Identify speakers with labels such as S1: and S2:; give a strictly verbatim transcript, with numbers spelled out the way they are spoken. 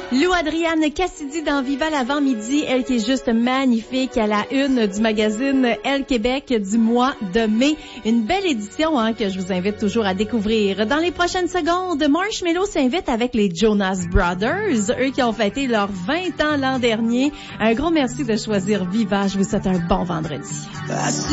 S1: Lou Adriane Cassidy dans Viva l'avant-midi, elle qui est juste magnifique à la une du magazine Elle Québec du mois de mai. Une belle édition hein, que je vous invite toujours à découvrir. Dans les prochaines secondes, Marshmello s'invite avec les Jonas Brothers, eux qui ont fêté leurs vingt ans l'an dernier. Un gros merci de choisir Viva. Je vous souhaite un bon vendredi.